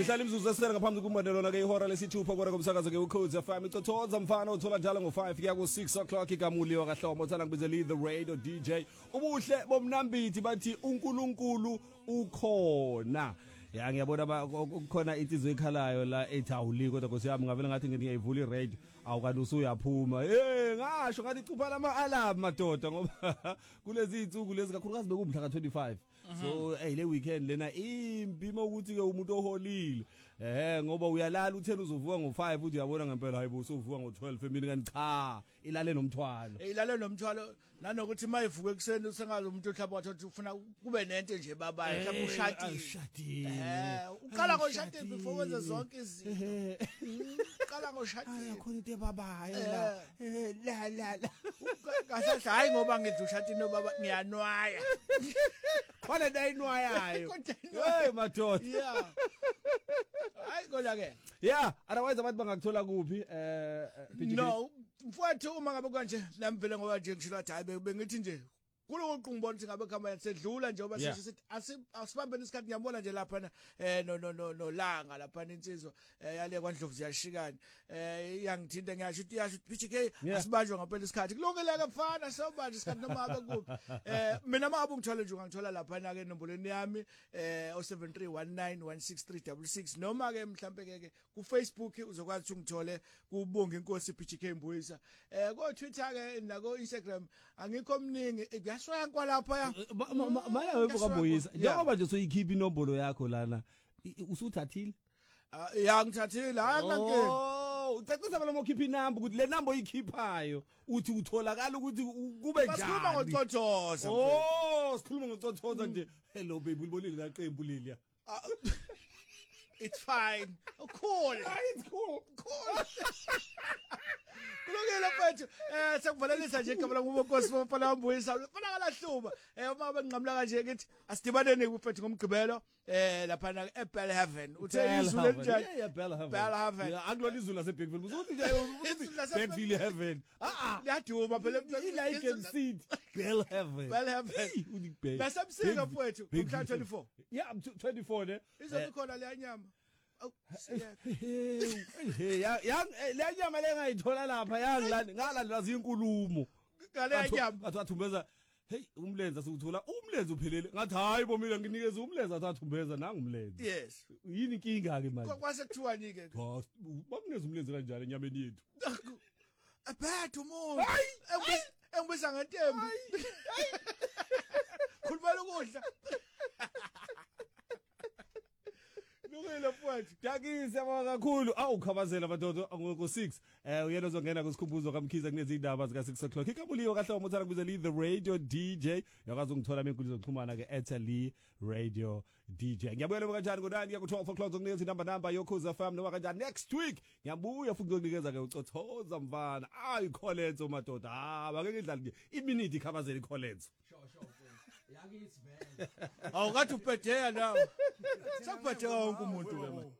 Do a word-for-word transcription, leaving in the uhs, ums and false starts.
Ihlala imzuzu esele ngaphambi kumbandelo ke ihora lesithupha kodwa kumsakazo ke uCodes F M icothoza mfana uthola njalo ngo five kuya ku six o'clock ikamuliyo kaHlomo uthanda ngibizela the radio D J ubuhle bomnambithi bathi uNkulunkulu ukhona. Ya ngiyabona ukukhona insizwe ekhalayo la ethawuli kodwa Nkosi yami ngavela ngathi ngiyayivula iradio awukanti usuyaphuma eh ngasho ngathi icupha lama alarm madoda ngoba kulezi insuku lezi kakhulukazi bekumhla ka twenty-five so hey le weekend lena impi ukuthi ke umuntu oholile eh ngoba uyalala uthena uzovuka ngo five uthi uyabona ngempela hayibo usuvuka ngo twelve emini kanti cha ilale nomthwalo ilale nomthwalo nanokuthi mayivuke kuseni usengazi umuntu ohlaba wathi ufuna kube nento nje babaye mhlawumbe ushadile eh uqala ngoshadile before wenze zonke izinto uqala ngoshadile khona into babaye la la la la kahle hayi ngoba ngithi ushadile baba ngiyanwaya khona dayinwayayo hey madoda yeah hayi kodwa ke yeah otherwise abantu bangakuthola kuphi eh no mfowethu uma ngabe kanje nami ngoba nje ngishilo athi hayi bengithi nje kulo qungubona ukuthi ngabe khamba sedlula nje ngoba sithi asibambeni isikhathi ngiyabona nje lapha eh no no no no langa lapha insizwa yale kwaNdlovu ziyashikana eh iyangithinta ngiyasho ukuthi yasho P G K asibanjwe ngaphela isikhathi kulungeleke mfana sobanje isikhathi noma ngabe kuphi eh mina mabe ngithola nje ungangithola lapha na ke enombolweni yami eh oh seven three one nine one six three six six noma ke mhlambe ke ku Facebook uzokwazi ukuthi ungithole kubonga inkosi P G K Mbuyisa eh ko Twitter ke nako Instagram angikho omningi Swangwa lapha ya mala webo kaBuyisa njengoba nje soyikhipha inombolo yakho lana usuthathile ya ngithathile hayi kanti oh ucacisa bala mokhipha inamba ukuthi le number oyikhiphayo uthi utholakala ukuthi kube njani sikhuluma ngocothoza oh sikhuluma ngocothoza nje hello baby ulibonile la qembu leli it's fine oh cool it's cool cool kulungile mfethu eh sekuvalelisa nje igama langu Nkosi mfana Mbuyisa mfana kalahluba eh uma benqamla kanje ngithi asidibaneni mfethu ngomgqibelo eh lapha na eBell Heaven uthe izulu elinjani yeah Bell Heaven Bell Heaven akulona izulu lase Bergville uzothi nje Bergville Heaven ah liyaduma phela like and seed Bell Heaven Bell Heaven basamsika mfethu umhla twenty-four yeah twenty-four ne izokukhona le nyama oh hey yang le nyama lengayithola lapha yangilandi ngalandela zinkulumo ngale nyama athi athumbeza hey umlenze asukuthola umlenze uphelele ngathi hayi bo mina nginikeza umlenze athi athumbeza nangumlenze yes yini inkinga ke manje kwase kuthiwani ke bakuneza umlenze kanjani enyameni yethu aphethe umuntu engibisa ngentembi khulumela ukudla Lungile mfowethu Dakise yabonga kakhulu awukhabazela madodo ngo six eh uyena uzongena kusikhumbuzo kaMkhize kunezi indaba zika six o'clock ikabuliyo kahle umothana kubizela the radio D J yakazi ungithola enkundleni zokuxhumana ke Italy radio D J ngiyabuyela kanjani ngo-nine ku twelve o'clock zokunikeza inamba namba yoKhozi F M noma kanjani next week ngiyabuya futhi ukunikeza ke ucothoza mfana ayi Kholenzo madoda ah bake ngidlala nje iminute ikhabazela iKholenzo sure sure yakithi vele awukathi uphetheya nawe sakuphetheya wonke umuntu wena